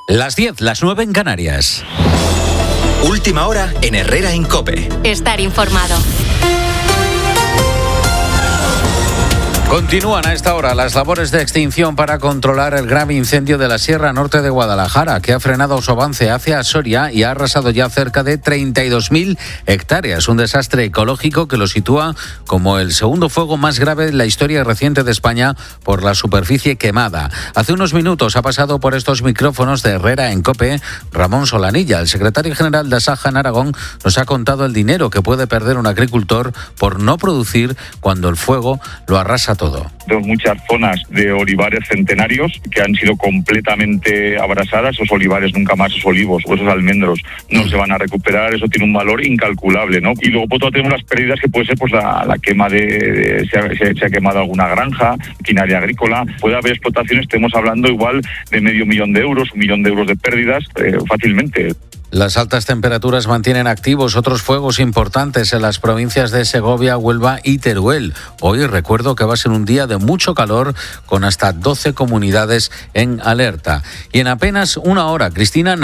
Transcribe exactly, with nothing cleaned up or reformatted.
Las diez, las nueve en Canarias. Última hora en Herrera en COPE. Estar informado. Continúan a esta hora las labores de extinción para controlar el grave incendio de la Sierra Norte de Guadalajara, que ha frenado su avance hacia Soria y ha arrasado ya cerca de treinta y dos mil hectáreas. Un desastre ecológico que lo sitúa como el segundo fuego más grave en la historia reciente de España por la superficie quemada. Hace unos minutos ha pasado por estos micrófonos de Herrera en COPE Ramón Solanilla. El secretario general de Asaja en Aragón nos ha contado el dinero que puede perder un agricultor por no producir cuando el fuego lo arrasa todo. Tenemos muchas zonas de olivares centenarios que han sido completamente abrasadas. Esos olivares nunca más, esos olivos o esos almendros no se van a recuperar. Eso tiene un valor incalculable, ¿no? Y luego por otro lado tenemos las pérdidas que puede ser pues la, la quema de, de se, ha, se, se ha quemado alguna granja, maquinaria agrícola. Puede haber explotaciones, estamos hablando igual de medio millón de euros, un millón de euros de pérdidas eh, fácilmente. Las altas temperaturas mantienen activos otros fuegos importantes en las provincias de Segovia, Huelva y Teruel. Hoy recuerdo que va a ser un día de mucho calor con hasta doce comunidades en alerta. Y en apenas una hora, Cristina